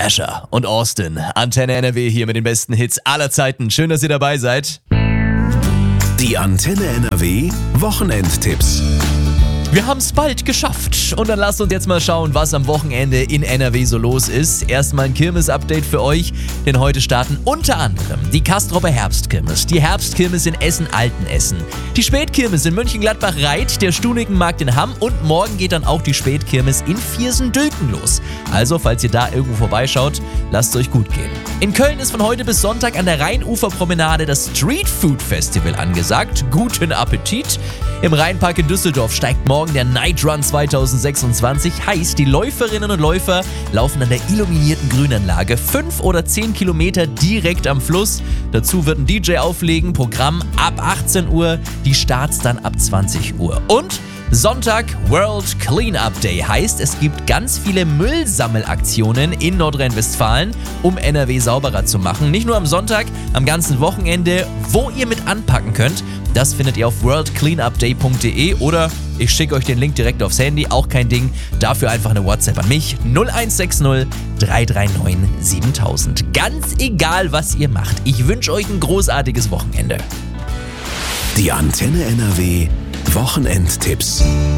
Asher und Austin. Antenne NRW hier mit den besten Hits aller Zeiten. Schön, dass ihr dabei seid. Die Antenne NRW Wochenendtipps. Wir haben es bald geschafft und dann lasst uns jetzt mal schauen, was am Wochenende in NRW so los ist. Erstmal ein Kirmes-Update für euch, denn heute starten unter anderem die Castropper Herbstkirmes, die Herbstkirmes in Essen-Altenessen, die Spätkirmes in Mönchengladbach-Reit, der Stunikenmarkt in Hamm und morgen geht dann auch die Spätkirmes in Viersen-Dülken los. Also, falls ihr da irgendwo vorbeischaut, lasst es euch gut gehen. In Köln ist von heute bis Sonntag an der Rheinuferpromenade das Street Food Festival angesagt. Guten Appetit! Im Rheinpark in Düsseldorf steigt morgen der Night Run 2026. Heißt, die Läuferinnen und Läufer laufen an der illuminierten Grünanlage 5 oder 10 Kilometer direkt am Fluss. Dazu wird ein DJ auflegen, Programm ab 18 Uhr, die Starts dann ab 20 Uhr. Und Sonntag World Cleanup Day heißt, es gibt ganz viele Müllsammelaktionen in Nordrhein-Westfalen, um NRW sauberer zu machen. Nicht nur am Sonntag, am ganzen Wochenende, wo ihr mit anpacken könnt. Das findet ihr auf worldcleanupday.de oder ich schicke euch den Link direkt aufs Handy, auch kein Ding. Dafür einfach eine WhatsApp an mich, 0160 339 7000. Ganz egal, was ihr macht. Ich wünsche euch ein großartiges Wochenende. Die Antenne NRW Wochenendtipps.